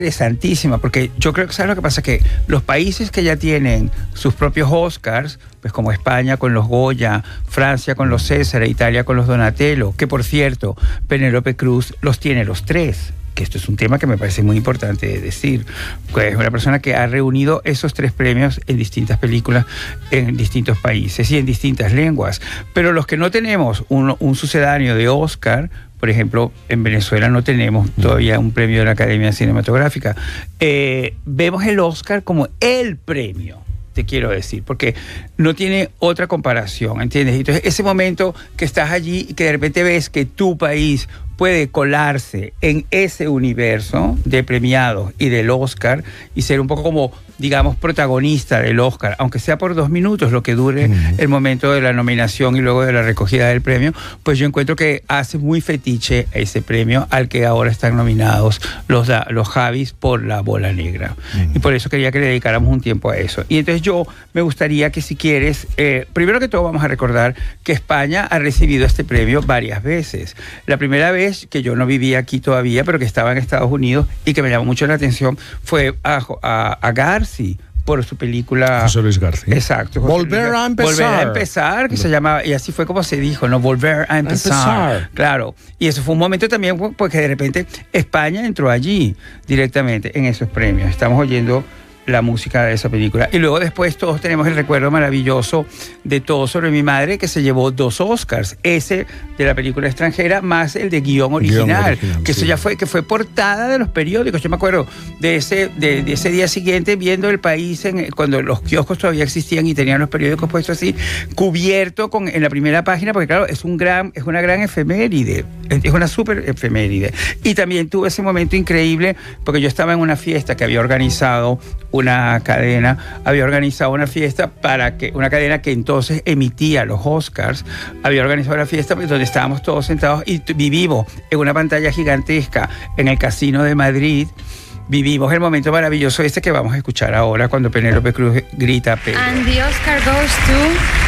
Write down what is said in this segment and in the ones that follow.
Interesantísima, porque yo creo que, ¿sabes lo que pasa? Que los países que ya tienen sus propios Oscars, pues como España con los Goya, Francia con los César, Italia con los Donatello, que por cierto, Penélope Cruz los tiene los tres, que esto es un tema que me parece muy importante de decir, pues es una persona que ha reunido esos tres premios en distintas películas, en distintos países y en distintas lenguas, pero los que no tenemos un sucedáneo de Oscar, por ejemplo, en Venezuela no tenemos todavía un premio de la Academia Cinematográfica. Vemos el Oscar como el premio, te quiero decir, porque no tiene otra comparación, ¿entiendes? Entonces, ese momento que estás allí y que de repente ves que tu país puede colarse en ese universo de premiados y del Oscar y ser un poco como, digamos, protagonista del Oscar, aunque sea por 2 minutos lo que dure el momento de la nominación y luego de la recogida del premio, pues yo encuentro que hace muy fetiche ese premio al que ahora están nominados los Javis por La Bola Negra. Y por eso quería que le dedicáramos un tiempo a eso. Y entonces yo me gustaría que, si quieres, primero que todo vamos a recordar que España ha recibido este premio varias veces. La primera vez, que yo no vivía aquí todavía, pero que estaba en Estados Unidos y que me llamó mucho la atención, fue a Garci, por su película José Luis García. Exacto. Volver a empezar. Volver a empezar, que se llamaba, y así fue como se dijo, ¿no? Volver a empezar. Claro. Y eso fue un momento también porque de repente España entró allí directamente en esos premios. Estamos oyendo la música de esa película. Y luego después todos tenemos el recuerdo maravilloso de Todo sobre mi madre, que se llevó 2 Oscars. Ese de la película extranjera más el de guión original, que eso ya fue, que fue portada de los periódicos. Yo me acuerdo de ese día siguiente viendo El País, cuando los kioscos todavía existían y tenían los periódicos puestos así, cubierto en la primera página, porque claro, es una gran efeméride. Es una súper efeméride. Y también tuve ese momento increíble, porque yo estaba en una fiesta que había organizado una cadena, una cadena que entonces emitía los Oscars, había organizado una fiesta donde estábamos todos sentados y vivimos en una pantalla gigantesca en el Casino de Madrid. Vivimos el momento maravilloso que vamos a escuchar ahora, cuando Penélope Cruz grita Pedro. And the Oscar goes to...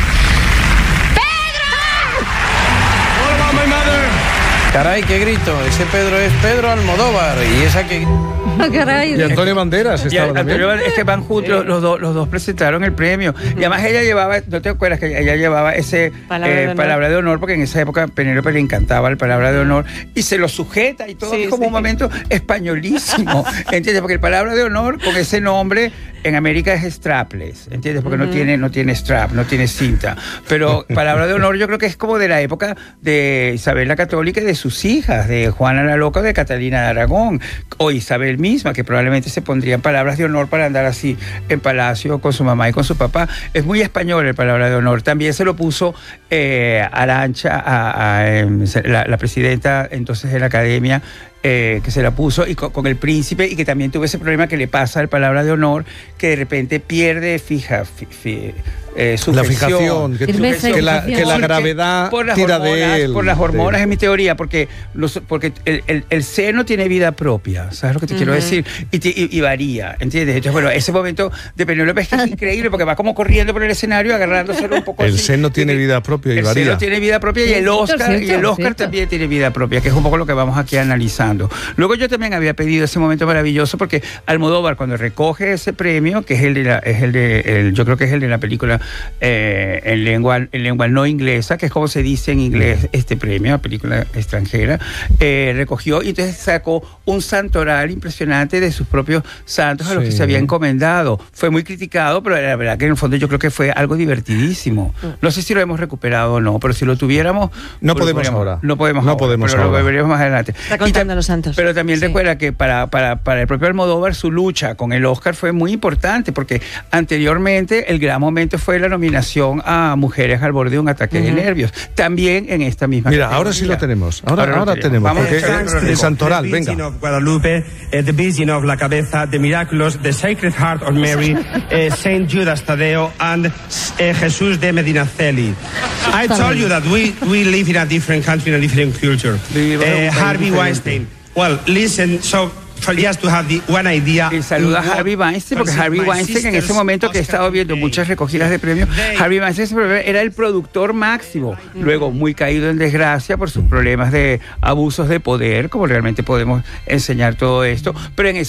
Caray, qué grito. Ese Pedro es Pedro Almodóvar. Y esa que... Caray. Y Antonio Banderas estaba también. Es que van juntos, los dos presentaron el premio. Y además ella llevaba, ¿no te acuerdas que ella llevaba ese palabra de honor? Porque en esa época a Penélope le encantaba el palabra de honor y se lo sujeta y todo, es como un momento españolísimo, ¿entiendes? Porque el palabra de honor con ese nombre en América es strapless, ¿entiendes? Porque no tiene strap, no tiene cinta. Pero palabra de honor yo creo que es como de la época de Isabel la Católica y de sus hijas, de Juana la Loca o de Catalina de Aragón, o Isabel misma, que probablemente se pondrían palabras de honor para andar así en palacio con su mamá y con su papá. Es muy español el palabra de honor. También se lo puso Arantxa, la presidenta entonces de la Academia, que se la puso y con el príncipe, y que también tuvo ese problema que le pasa al palabra de honor, que de repente pierde su la fijación, que la gravedad tira de él. Por las hormonas, es mi teoría, porque el seno tiene vida propia, ¿sabes lo que te quiero decir? Y varía, ¿entiendes? Entonces, bueno, ese momento de Penélope es que es increíble, porque va como corriendo por el escenario, agarrándoselo un poco. El seno tiene vida propia y varía. El seno tiene vida propia y el Oscar también tiene vida propia, que es un poco lo que vamos aquí analizando. Luego yo también había pedido ese momento maravilloso, porque Almodóvar, cuando recoge ese premio, que es yo creo que es el de la película en lengua no inglesa, que es como se dice en inglés este premio, película extranjera, recogió y entonces sacó un santoral impresionante de sus propios santos a los que se había encomendado. Fue muy criticado, pero la verdad que en el fondo yo creo que fue algo divertidísí. No sé si lo hemos recuperado o no, pero si lo tuviéramos... No podemos ahora. No podemos ahora. Lo veremos más adelante. Está contando los santos. Pero también recuerda que para el propio Almodóvar su lucha con el Oscar fue muy importante, porque anteriormente el gran momento fue la nominación a Mujeres al borde de un ataque de nervios. También en esta misma categoría. Ahora sí lo tenemos. Ahora tenemos. Vamos porque el santoral, venga. Virgin of Guadalupe, the Virgin of la Cabeza, the Miraculous, the Sacred Heart of Mary, Saint Judas Tadeo, and Jesús de Medinaceli. I told you that we live in a different country, in a different culture. Harvey Weinstein. Well, listen, so just to have one idea. Y saluda a Harvey Weinstein, porque Harvey Weinstein, en ese momento que he estado viendo muchas recogidas de premios, Harvey Weinstein era el productor máximo, luego muy caído en desgracia por sus problemas de abusos de poder, como realmente podemos enseñar todo esto, pero en ese